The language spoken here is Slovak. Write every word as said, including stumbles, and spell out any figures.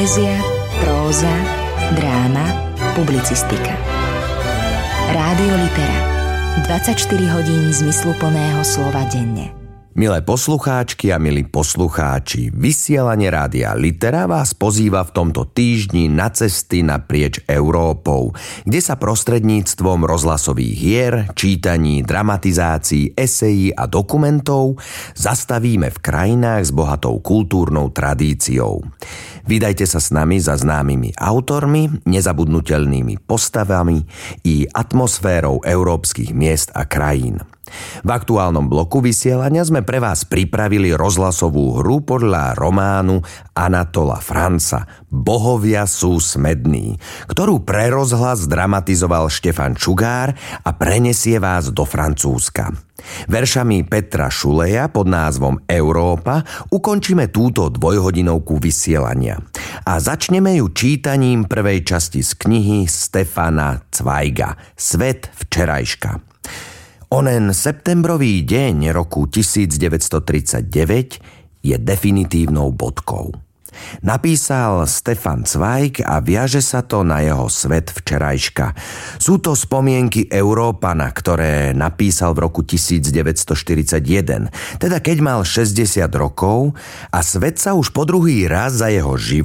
Poézia, próza, dráma, publicistika. Rádio Litera. dvadsaťštyri hodín zmysluplného slova denne. Milé poslucháčky a milí poslucháči, vysielanie Rádia Litera vás pozýva v tomto týždni na cesty naprieč Európou, kde sa prostredníctvom rozhlasových hier, čítaní, dramatizácií, esejí a dokumentov zastavíme v krajinách s bohatou kultúrnou tradíciou. Vydajte sa s nami za známymi autormi, nezabudnutelnými postavami i atmosférou európskych miest a krajín. V aktuálnom bloku vysielania sme pre vás pripravili rozhlasovú hru podľa románu Anatola Franza Bohovia sú smední, ktorú pre rozhlas dramatizoval Štefan Čugár a prenesie vás do Francúzska. Veršami Petra Šuleja pod názvom Európa ukončíme túto dvojhodinovku vysielania. A začneme ju čítaním prvej časti z knihy Stefana Zweiga Svet včerajška. Onen septembrový deň roku devätnásťtridsaťdeväť je definitívnou bodkou. Napísal Stefan Zweig a viaže sa to na jeho Svet včerajška. Sú to spomienky Európana, ktoré napísal v roku devätnásťštyridsaťjeden, teda keď mal šesťdesiat rokov a svet sa už po druhý raz za jeho život